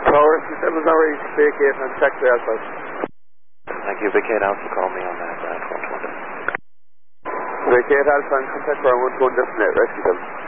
Tower, rescue 7 is now ready to vacate and check the outside. Thank you, Vacate Alpha, call me on that, front window. Vacate Alpha and contact ground 121 destinate, rescue 7.